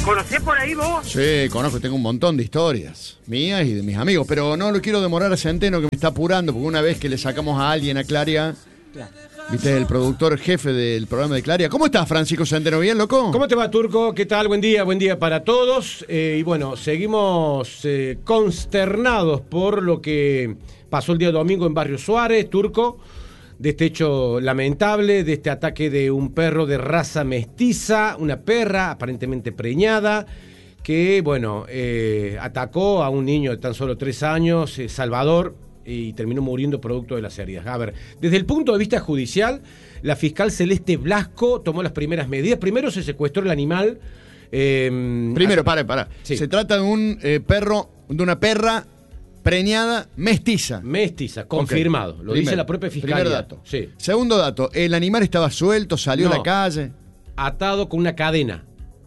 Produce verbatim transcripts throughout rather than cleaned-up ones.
¿Conocés por ahí vos? Sí, conozco, tengo un montón de historias mías y de mis amigos, pero no lo quiero demorar a Centeno, que me está apurando, porque una vez que le sacamos a alguien a Claria, claro. Viste, el productor jefe del programa de Claria. ¿Cómo estás, Francisco Centeno? ¿Bien, loco? ¿Cómo te va, Turco? ¿Qué tal? Buen día, buen día para todos. Eh, y bueno, seguimos eh, consternados por lo que pasó el día domingo en Barrio Suárez, Turco, de este hecho lamentable, de este ataque de un perro de raza mestiza, una perra aparentemente preñada, que, bueno, eh, atacó a un niño de tan solo tres años, eh, Salvador, y terminó muriendo producto de las heridas. A ver, desde el punto de vista judicial, la fiscal Celeste Blasco tomó las primeras medidas. Primero se secuestró el animal. Eh, Primero, para, para. Sí. Se trata de un eh, perro, de una perra preñada mestiza. Mestiza, confirmado. Okay. Lo Primero, dice la propia fiscalía. Primer dato. Sí. Segundo dato, el animal estaba suelto, salió no, a la calle. Atado con una cadena.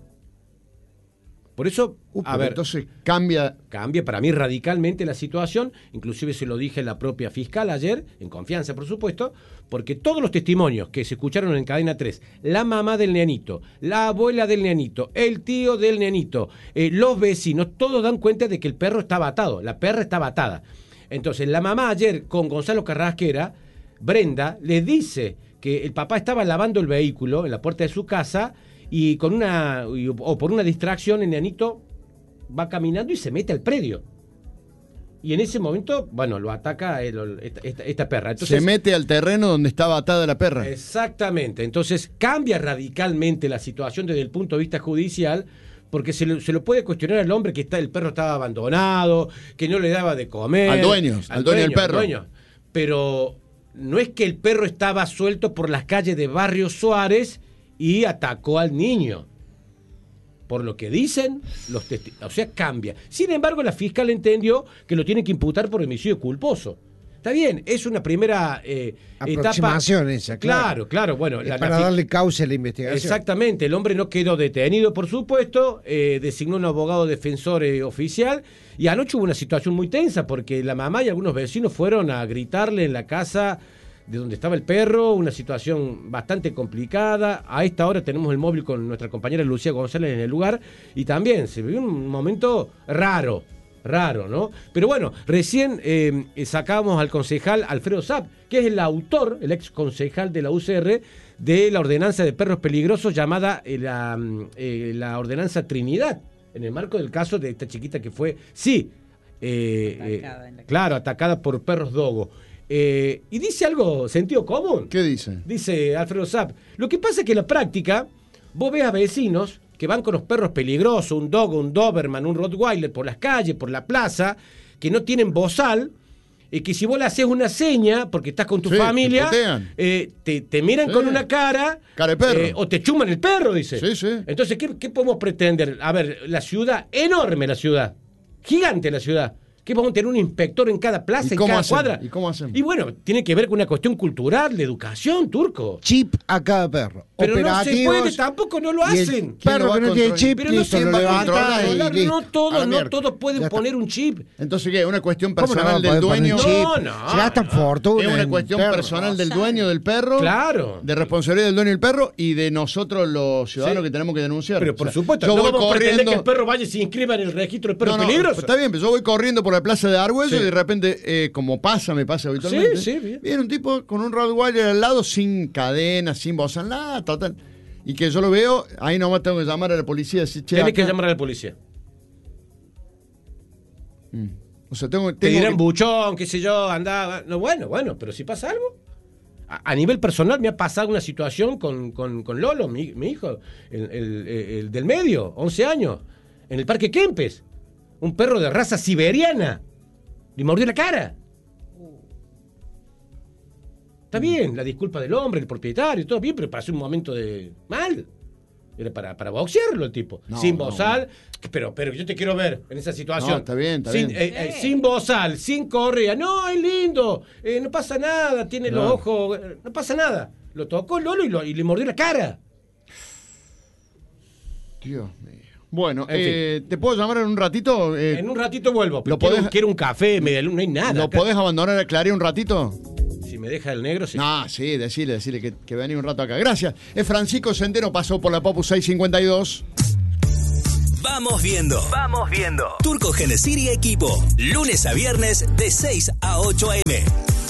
Por eso, uh, a ver, entonces cambia... Cambia para mí radicalmente la situación, inclusive se lo dije a la propia fiscal ayer, en confianza por supuesto, porque todos los testimonios que se escucharon en Cadena tres, la mamá del neanito, la abuela del neanito, el tío del neanito, eh, los vecinos, todos dan cuenta de que el perro estaba atado, la perra estaba atada. Entonces la mamá ayer con Gonzalo Carrasquera, Brenda, le dice que el papá estaba lavando el vehículo en la puerta de su casa y con una o por una distracción el neanito va caminando y se mete al predio. Y en ese momento, bueno, lo ataca el, esta, esta, esta perra. Entonces, se mete al terreno donde estaba atada la perra. Exactamente. Entonces cambia radicalmente la situación desde el punto de vista judicial, porque se lo, se lo puede cuestionar al hombre que está, el perro estaba abandonado, que no le daba de comer. Al dueño, al, al dueño del perro. Dueño. Pero no es que el perro estaba suelto por las calles de Barrio Suárez y atacó al niño. Por lo que dicen los testigos. O sea, cambia. Sin embargo, la fiscal entendió que lo tiene que imputar por homicidio culposo. Está bien, es una primera eh, aproximación etapa. Esa, claro. Claro, claro. Bueno, la, para la darle causa a la investigación. Exactamente. El hombre no quedó detenido, por supuesto. Eh, designó un abogado defensor eh, oficial. Y anoche hubo una situación muy tensa porque la mamá y algunos vecinos fueron a gritarle en la casa de donde estaba el perro, una situación bastante complicada. A esta hora tenemos el móvil con nuestra compañera Lucía González en el lugar y también se vivió un momento raro, raro, ¿no? Pero bueno, recién eh, sacábamos al concejal Alfredo Sapp, que es el autor, el ex concejal de la U C R, de la ordenanza de perros peligrosos llamada eh, la, eh, la ordenanza Trinidad, en el marco del caso de esta chiquita que fue, sí, eh, atacada eh, claro, atacada por perros dogo. Eh, y dice algo sentido común. ¿Qué dice? Dice Alfredo Sapp. Lo que pasa es que en la práctica vos ves a vecinos que van con los perros peligrosos, un dogo, un doberman, un rottweiler por las calles, por la plaza, que no tienen bozal, y que si vos le haces una seña, porque estás con tu sí, familia, te, eh, te, te miran sí. con una cara, cara de perro. Eh, o te chuman el perro, dice. Sí, sí. Entonces, ¿qué, ¿qué podemos pretender? A ver, la ciudad, enorme la ciudad, gigante la ciudad. ¿Qué vamos a tener un inspector en cada plaza, en cada hacemos? cuadra? ¿Y cómo hacemos? Y bueno, tiene que ver con una cuestión cultural, de educación, Turco. Chip a cada perro. Pero no se puede, tampoco no lo hacen. Perro que no tiene chip, pero no se lo levanta y listo. No todos, no todos pueden poner un chip. Entonces, ¿qué? ¿Una cuestión personal no del dueño? No, no. Se gastan no. fortuna. Es una cuestión personal del dueño del perro. Claro. De responsabilidad del dueño del perro y de nosotros los ciudadanos sí. que tenemos que denunciar. Pero por o sea, supuesto, yo no voy vamos corriendo. a pretender que el perro vaya y se inscriba en el registro de perros no, no, peligrosos. Está bien, pero yo voy corriendo por la plaza de Argüello sí. y de repente, eh, como pasa, me pasa habitualmente. Sí, sí, bien. Viene un tipo con un Rottweiler al lado, sin cadena, sin bozal, nada, total. Y que yo lo veo, ahí nomás tengo que llamar a la policía y decir, che, Tienes acá... que llamar a la policía. Mm. O sea, tengo, tengo Te dirán que... buchón, qué sé yo, andaba. No, bueno, bueno, pero si pasa algo. A, a nivel personal me ha pasado una situación con, con, con Lolo, mi, mi hijo, el, el, el del medio, once años, en el Parque Kempes. Un perro de raza siberiana. Le mordió la cara. Está bien, la disculpa del hombre, el propietario, todo bien, pero pasó un momento de mal. Era para, para boxearlo el tipo. No, sin bozal, no. pero, pero yo te quiero ver en esa situación. No, está bien, está sin, bien. Eh, eh, sin bozal, sin correa. No, es lindo, eh, no pasa nada, tiene no. los ojos, eh, no pasa nada. Lo tocó Lolo y, lo, y le mordió la cara. Dios mío. Bueno, eh, ¿te puedo llamar en un ratito? Eh, en un ratito vuelvo. ¿Lo quiero, podés, quiero un café, media luna, no hay nada. ¿Lo acá. podés abandonar a Claria un ratito? Si me deja el negro, sí. No, sí, decirle, decirle que, que venía un rato acá. Gracias. Es Francisco Centeno, pasó por la Popu seiscientos cincuenta y dos. Vamos viendo. Vamos viendo. Turco Genesir y equipo. Lunes a viernes de seis a ocho a eme.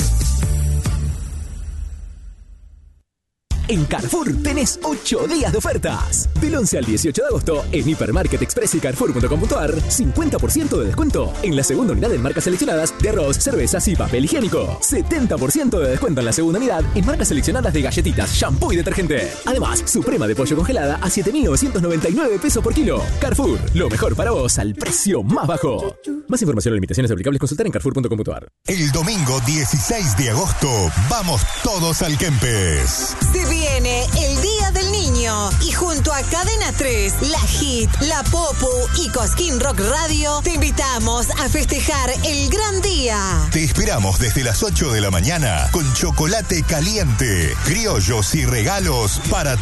En Carrefour tenés ocho días de ofertas. Del once al dieciocho de agosto, en Hipermarket Express y Carrefour punto com punto ar, cincuenta por ciento de descuento en la segunda unidad en marcas seleccionadas de arroz, cervezas y papel higiénico. setenta por ciento de descuento en la segunda unidad en marcas seleccionadas de galletitas, shampoo y detergente. Además, suprema de pollo congelada a siete mil novecientos noventa y nueve pesos por kilo. Carrefour, lo mejor para vos al precio más bajo. Más información o limitaciones aplicables consultar en Carrefour punto com punto ar. El domingo dieciséis de agosto, vamos todos al Kempes. Se viene el Día del Niño y junto a Cadena tres, La Hit, La Popu y Cosquín Rock Radio te invitamos a festejar el gran día. Te esperamos desde las ocho de la mañana con chocolate caliente, criollos y regalos para